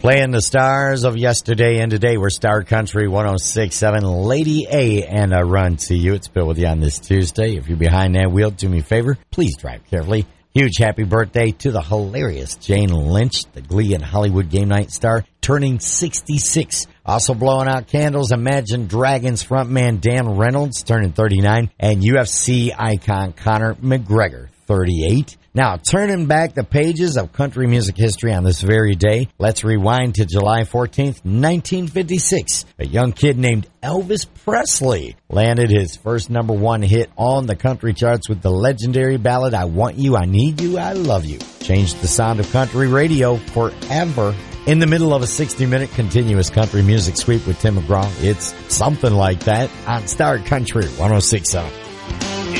Playing the stars of yesterday and today, we're Star Country 106.7, Lady A and a Run to You. It's Bill with you on this Tuesday. If you're behind that wheel, do me a favor, please drive carefully. Huge happy birthday to the hilarious Jane Lynch, the Glee and Hollywood Game Night star, turning 66. Also blowing out candles, Imagine Dragons frontman Dan Reynolds, turning 39, and UFC icon Conor McGregor, 38. Now, turning back the pages of country music history on this very day, let's rewind to July 14th, 1956. A young kid named Elvis Presley landed his first number one hit on the country charts with the legendary ballad, I Want You, I Need You, I Love You. Changed the sound of country radio forever. In the middle of a 60-minute continuous country music sweep with Tim McGraw, it's something like that on Star Country 106.7.